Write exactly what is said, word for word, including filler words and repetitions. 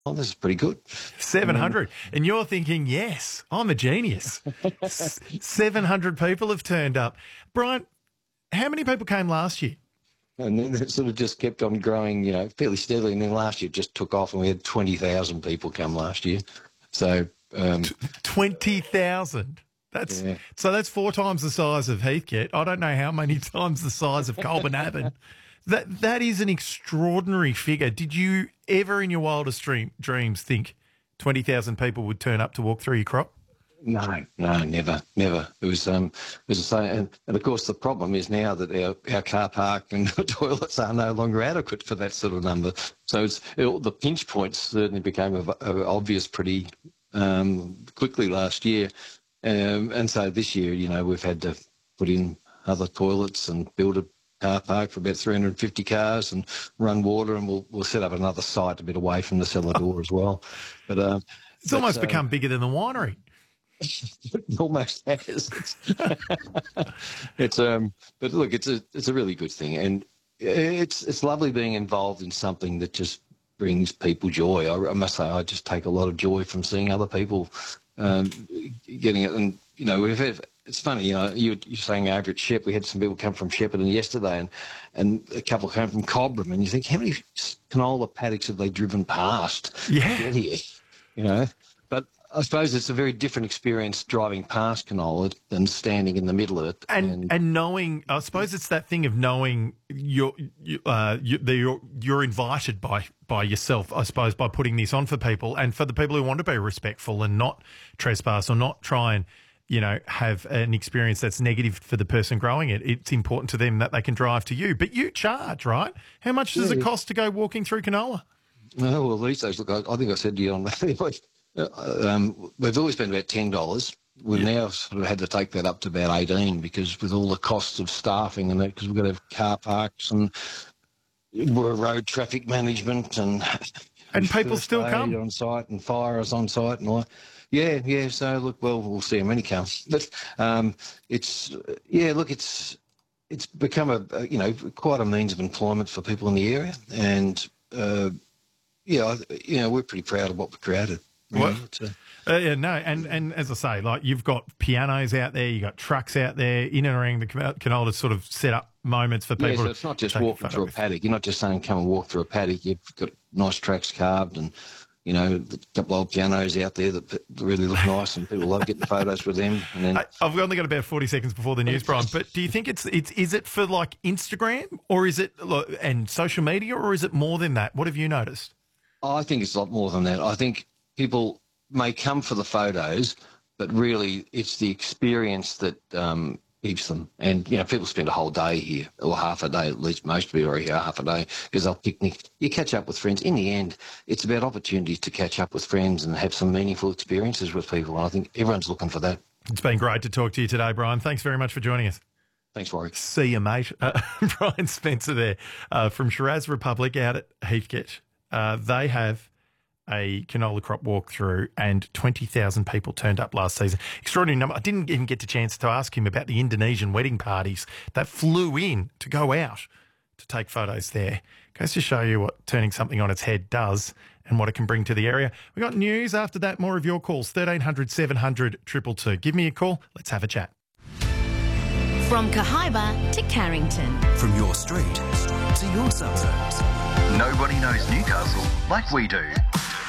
oh, this is pretty good. seven hundred. And you're thinking, yes, I'm a genius. S- seven hundred people have turned up. Brian, how many people came last year? And then it sort of just kept on growing, you know, fairly steadily. And then last year it just took off and we had twenty thousand people come last year. So... Um, twenty thousand. That's yeah. So that's four times the size of Heathcote. I don't know how many times the size of Colbinabbin. That That is an extraordinary figure. Did you ever in your wildest dream, dreams think twenty thousand people would turn up to walk through your crop? No, no, never, never. It was, um, it was the same. And, and of course, the problem is now that our, our car park and toilets are no longer adequate for that sort of number. So it's it, the pinch points certainly became a, a obvious pretty um, quickly last year. Um, and so this year, you know, we've had to put in other toilets and build a car park for about three hundred fifty cars and run water, and we'll we'll set up another site a bit away from the cellar door as well. But um, it's but, almost uh, become bigger than the winery. It almost has. It's um, but look, it's a it's a really good thing, and it's it's lovely being involved in something that just brings people joy. I, I must say, I just take a lot of joy from seeing other people um, getting it, and you know, we've had, it's funny, you know, you, you're saying over at Shep, we had some people come from Shepparton yesterday, and and a couple came from Cobram, and you think, how many canola paddocks have they driven past? Yeah. To get here? You know, but I suppose it's a very different experience driving past canola than standing in the middle of it. And, and and knowing, I suppose it's that thing of knowing you're you, uh, you, that you're you're invited by by yourself, I suppose, by putting this on for people, and for the people who want to be respectful and not trespass or not try and, you know, have an experience that's negative for the person growing it. It's important to them that they can drive to you. But you charge, right? How much does yeah. it cost to go walking through canola? Oh, well, these days, look, I, I think I said to you on that. Uh, um, we've always been about ten dollars. We've yeah. now sort of had to take that up to about eighteen because with all the costs of staffing and that, because we've got to have car parks and road traffic management and and people still come on site and fires on site and all that. Yeah, yeah. So look, well, we'll see how many come. But um, it's yeah, look, it's it's become a, a you know quite a means of employment for people in the area, and uh, yeah, you know, we're pretty proud of what we created. What? Uh, yeah, no, and, and as I say, like you've got pianos out there, you've got trucks out there in and around the canola to sort of set up moments for people. Yeah, so it's not just walking through a paddock. You're not just saying come and walk through a paddock. You've got nice tracks carved and, you know, a couple of old pianos out there that really look nice and people love getting photos with them. And then I've only got about forty seconds before the news, Brian, but do you think it's, it's is it for like Instagram or is it and social media or is it more than that? What have you noticed? I think it's a lot more than that. I think people may come for the photos, but really it's the experience that um, keeps them. And, you know, people spend a whole day here, or half a day at least. Most people are here half a day because they'll picnic. You catch up with friends. In the end, it's about opportunities to catch up with friends and have some meaningful experiences with people. And I think everyone's looking for that. It's been great to talk to you today, Brian. Thanks very much for joining us. Thanks, Warwick. See you, mate. Uh, Brian Spencer there uh, from Shiraz Republic out at Heathcote. Uh, they have a canola crop walkthrough and twenty thousand people turned up last season. Extraordinary number. I didn't even get the chance to ask him about the Indonesian wedding parties that flew in to go out to take photos there. Goes to show you what turning something on its head does and what it can bring to the area. We got news after that, more of your calls, thirteen hundred, seven hundred, two two two. Give me a call. Let's have a chat. From Cahaiba to Carrington. From your street to your suburbs. Nobody knows Newcastle like we do.